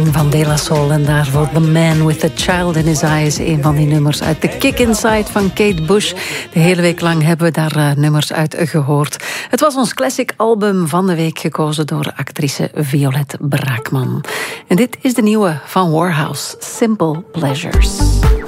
van De La Soul en daarvoor The Man with the Child in His Eyes. Een van die nummers uit The Kick Inside van Kate Bush. De hele week lang hebben we daar nummers uit gehoord. Het was ons classic album van de week, gekozen door actrice Violette Braakman. En dit is de nieuwe van Warhouse, Simple Pleasures.